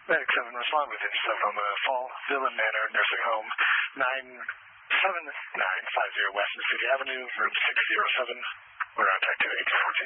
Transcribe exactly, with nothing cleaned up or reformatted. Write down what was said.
Medic seven, respond within seven on the Fall Villa Manor Nursing Home, nine seven nine five zero West Mississippi Avenue, room six zero seven. We're on track to eight fourteen.